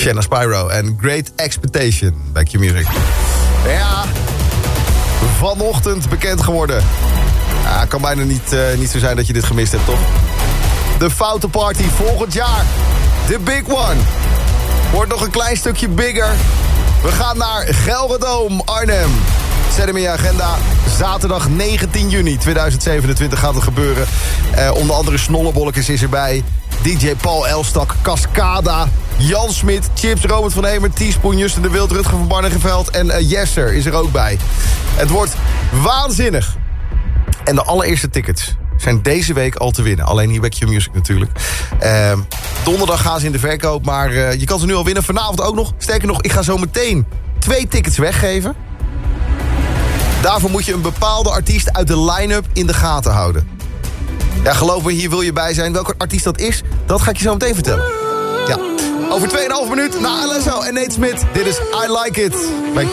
Shanna Spyro en Great Expectation bij Q-Music. Ja, vanochtend bekend geworden. Ja, kan bijna niet zo zijn dat je dit gemist hebt, toch? De Foute Party volgend jaar. De big one. Wordt nog een klein stukje bigger. We gaan naar Gelredome, Arnhem. Zet hem in je agenda. Zaterdag 19 juni 2027 gaat het gebeuren. Onder andere Snollebollekes is erbij. DJ Paul Elstak, Cascada, Jan Smit, Chips, Robert van Hemer, Teaspoon, Justin de Wild, Rutger van Barneveld en Jesser is er ook bij. Het wordt waanzinnig. En de allereerste tickets zijn deze week al te winnen. Alleen hier bij Q-Music natuurlijk. Donderdag gaan ze in de verkoop, maar je kan ze nu al winnen. Vanavond ook nog. Sterker nog, ik ga zo meteen 2 tickets weggeven. Daarvoor moet je een bepaalde artiest uit de line-up in de gaten houden. Ja, geloof me, hier wil je bij zijn. Welke artiest dat is, dat ga ik je zo meteen vertellen. Ja, over 2,5 minuut na Alesso en Nate Smith. Dit is I Like It bij